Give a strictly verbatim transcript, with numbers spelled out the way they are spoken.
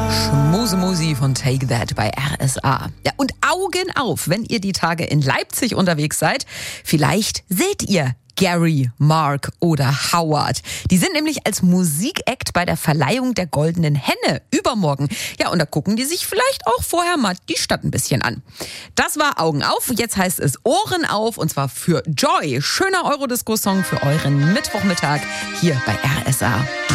Schmusemusi von Take That bei R S A. Ja, und Augen auf, wenn ihr die Tage in Leipzig unterwegs seid. Vielleicht seht ihr Gary, Mark oder Howard. Die sind nämlich als Musikakt bei der Verleihung der Goldenen Henne übermorgen. Ja, und da gucken die sich vielleicht auch vorher mal die Stadt ein bisschen an. Das war Augen auf. Jetzt heißt es Ohren auf, und zwar für Joy. Schöner Eurodisco-Song für euren Mittwochmittag hier bei R S A.